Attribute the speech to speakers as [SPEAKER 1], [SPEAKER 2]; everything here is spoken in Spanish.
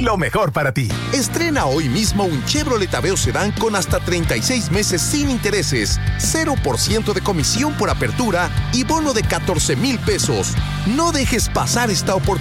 [SPEAKER 1] lo mejor para ti.
[SPEAKER 2] Estrena hoy mismo un Chevrolet Aveo Sedán con hasta 36 meses sin intereses, 0% de comisión por apertura y bono de 14,000 pesos. No dejes pasar esta oportunidad.